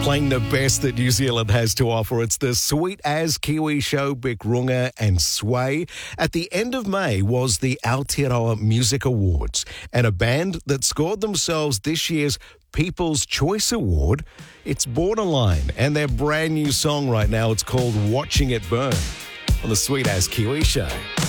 Playing the best that New Zealand has to offer. It's the Sweet As Kiwi show, Beck Runga and Sway. At the end of May was the Aotearoa Music Awards, and a band that scored themselves this year's People's Choice Award, it's Borderline, and their brand new song right now, it's called Watching It Burn on the Sweet As Kiwi show.